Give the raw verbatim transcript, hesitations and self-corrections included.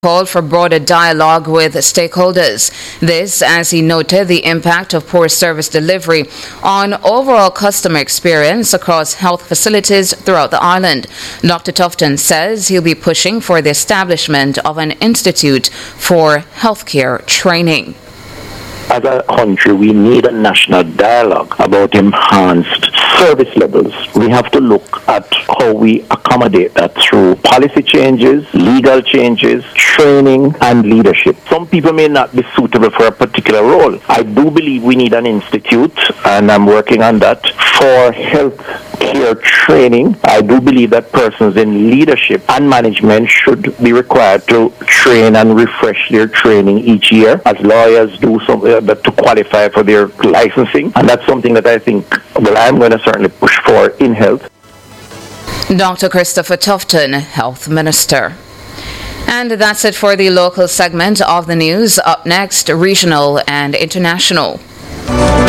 called for broader dialogue with stakeholders. This, as he noted the impact of poor service delivery on overall customer experience across health facilities throughout the island. Doctor Tufton says he'll be pushing for the establishment of an institute for healthcare training. As a country, we need a national dialogue about enhanced service levels. We have to look at how we accommodate that through policy changes, legal changes, training, and leadership. Some people may not be suitable for a particular role. I do believe we need an institute, and I'm working on that, for health care training. I do believe that persons in leadership and management should be required to train and refresh their training each year, as lawyers do some, uh, to qualify for their licensing. And that's something that I think, well, I'm going to certainly push for in health. Doctor Christopher Tufton, Health Minister. And that's it for the local segment of the news. Up next, regional and international.